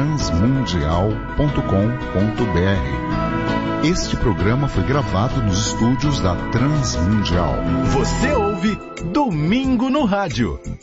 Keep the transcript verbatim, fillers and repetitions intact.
transmundial ponto com ponto br. Este programa foi gravado nos estúdios da Transmundial. Você ouve Domingo no Rádio.